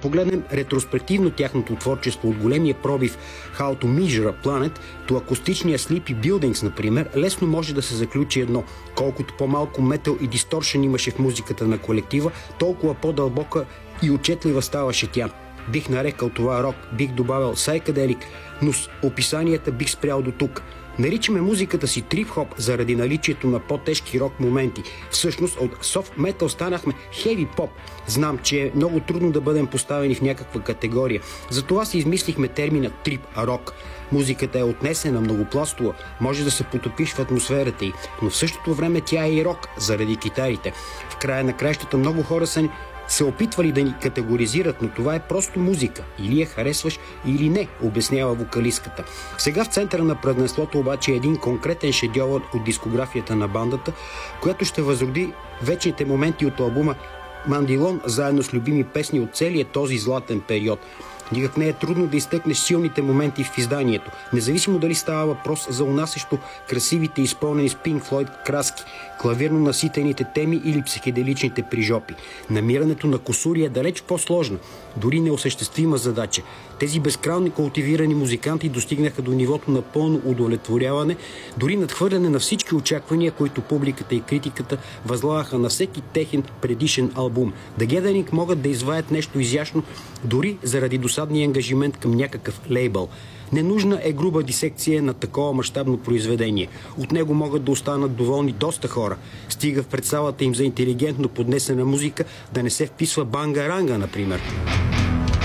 погледнем ретроспективно тяхното творчество от големия пробив How to Measure a Planet до акустичния Sleepy Buildings, например, лесно може да се заключи едно. Колкото по-малко метал и дисторшен имаше в музиката на колектива, толкова по-дълбока и отчетлива ставаше тя. Бих нарекал това рок, бих добавил psychedelic, но с описанията бих спрял до тук. Наричаме музиката си трип-хоп заради наличието на по-тежки рок моменти. Всъщност от софт метал станахме хеви поп. Знам, че е много трудно да бъдем поставени в някаква категория. Затова си измислихме термина трип-рок. Музиката е отнесена, многопластова, може да се потопиш в атмосферата й, но в същото време тя е и рок, заради китарите. В края на краищата много хора се опитвали да ни категоризират, но това е просто музика. Или я харесваш, или не, обяснява вокалистката. Сега в центъра на празненството обаче е един конкретен шедьовър от дискографията на бандата, която ще възроди вечните моменти от албума Мандилон, заедно с любими песни от целия този златен период. Никак не е трудно да изтъкнеш силните моменти в изданието, независимо дали става въпрос за унасящо красивите изпълнени с Pink Floyd краски, клавирно наситените теми или психоделичните прижопи. Намирането на кусури е далеч по-сложна, дори неосъществима задача. Тези безкрайно култивирани музиканти достигнаха до нивото на пълно удовлетворяване, дори надхвърляне на всички очаквания, които публиката и критиката възлагаха на всеки техен предишен албум. The Gathering могат да изваят нещо изящно, дори заради досадния ангажимент към някакъв лейбъл. Ненужна е груба дисекция на такова мащабно произведение. От него могат да останат доволни доста хора. Стига в представата им за интелигентно поднесена музика да не се вписва банга-ранга, например.